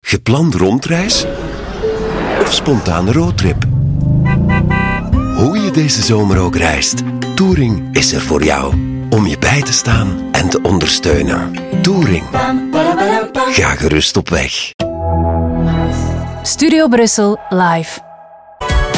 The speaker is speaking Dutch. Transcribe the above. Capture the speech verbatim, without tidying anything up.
Gepland rondreis of spontane roadtrip? Hoe je deze zomer ook reist, Touring is er voor jou. Om je bij te staan en te ondersteunen. Touring. Ga gerust op weg. Studio Brussel live.